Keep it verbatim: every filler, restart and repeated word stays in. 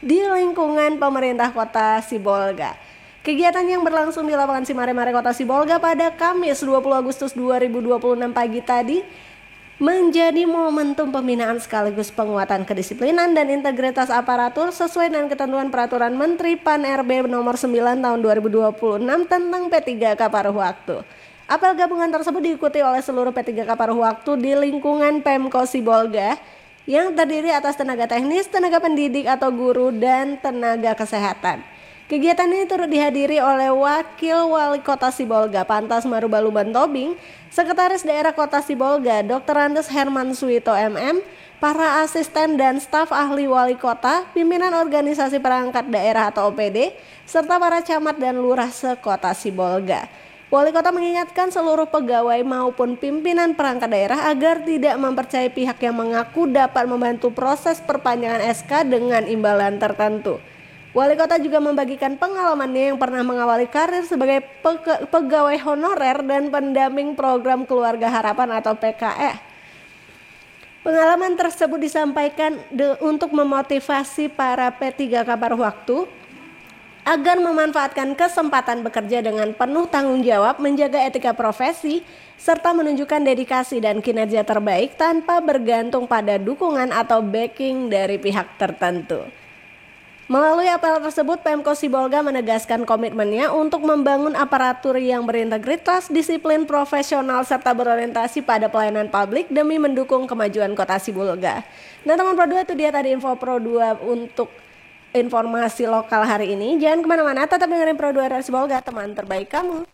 di lingkungan pemerintah Kota Sibolga. Kegiatan yang berlangsung di lapangan Simare-Mare Kota Sibolga pada Kamis dua puluh Agustus dua ribu dua puluh enam pagi tadi menjadi momentum pembinaan sekaligus penguatan kedisiplinan dan integritas aparatur sesuai dengan ketentuan Peraturan Menteri P A N R B nomor sembilan tahun dua ribu dua puluh enam tentang P tiga K paruh waktu. Apel gabungan tersebut diikuti oleh seluruh P tiga K paruh waktu di lingkungan Pemko Sibolga yang terdiri atas tenaga teknis, tenaga pendidik atau guru, dan tenaga kesehatan. Kegiatan ini turut dihadiri oleh Wakil Wali Kota Sibolga Pantas Marubaluban Tobing, Sekretaris Daerah Kota Sibolga dokter Andes Herman Suito M M, para asisten dan staf ahli wali kota, pimpinan organisasi perangkat daerah atau O P D, serta para camat dan lurah sekota Sibolga. Wali kota mengingatkan seluruh pegawai maupun pimpinan perangkat daerah agar tidak mempercayai pihak yang mengaku dapat membantu proses perpanjangan S K dengan imbalan tertentu. Wali kota juga membagikan pengalamannya yang pernah mengawali karir sebagai pege- pegawai honorer dan pendamping program Keluarga Harapan atau P K E. Pengalaman tersebut disampaikan de- untuk memotivasi para P tiga K paruh waktu agar memanfaatkan kesempatan bekerja dengan penuh tanggung jawab, menjaga etika profesi, serta menunjukkan dedikasi dan kinerja terbaik tanpa bergantung pada dukungan atau backing dari pihak tertentu. Melalui apel tersebut, Pemko Sibolga menegaskan komitmennya untuk membangun aparatur yang berintegritas, disiplin, profesional, serta berorientasi pada pelayanan publik demi mendukung kemajuan Kota Sibolga. Nah teman Pro dua, itu dia tadi info Pro dua untuk informasi lokal hari ini. Jangan kemana-mana, tetap dengerin Pro dua dari Sibolga, teman terbaik kamu.